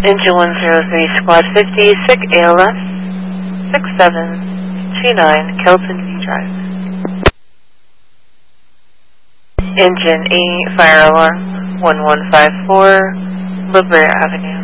Engine 103, Squad 50, SIC ALS 6729, Kelton V Drive. Engine 8, Fire Alarm 1154, La Brea Avenue.